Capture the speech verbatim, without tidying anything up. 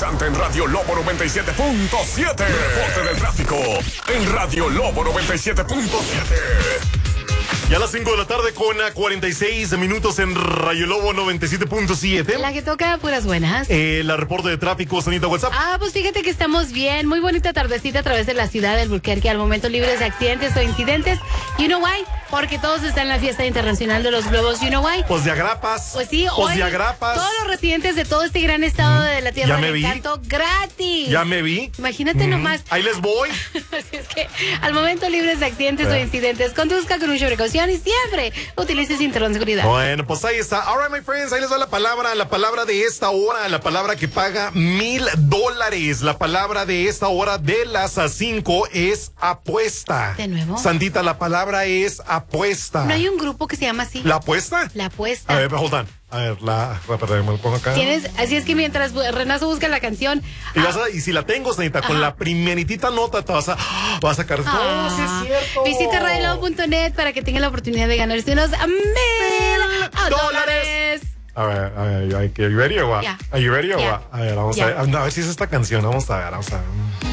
interesante en Radio Lobo noventa y siete punto siete. Reporte del tráfico en Radio Lobo noventa y siete punto siete. Ya a las cinco de la tarde con cuarenta y seis minutos en Radio Lobo noventa y siete punto siete. La que toca puras buenas. Eh, la reporte de tráfico, Sanita, WhatsApp. Ah, pues fíjate que estamos bien. Muy bonita tardecita a través de la ciudad del Albuquerque. Al momento libres de accidentes o incidentes. You know why? Porque todos están en la fiesta internacional de los globos. You know why? Pues de agrapas. Pues sí, pues hoy de agrapas. todos los residentes de todo este gran estado de la Tierra Ya me del vi. Encanto gratis. Ya me vi. Imagínate Mm. nomás. Ahí les voy. Así es que al momento libres de accidentes o incidentes, conduzca con mucha precaución y siempre utilice cinturón de seguridad. Bueno, pues ahí está. All right, my friends, ahí les va la palabra, la palabra de esta hora, la palabra que paga mil dólares. La palabra de esta hora de las cinco es apuesta. ¿De nuevo? Santita, la palabra es apuesta. ¿No hay un grupo que se llama así? ¿La apuesta? La apuesta. A ver, hold on. A ver, la, perdón, me lo pongo acá. Tienes, así es que mientras Renazo busca la canción. Y, vas a, y si la tengo, Sanita, con la primeritita nota te vas a, vas a sacar. Ah, no, sí es cierto. Visita radio lobo punto net para que tenga la oportunidad de ganarse unos mil dólares. A ver, a ver, are you ready or what? Yeah. Are you ready or Yeah. what? A ver, vamos Yeah. a ver. A ver si es esta canción. Vamos a ver, vamos a ver.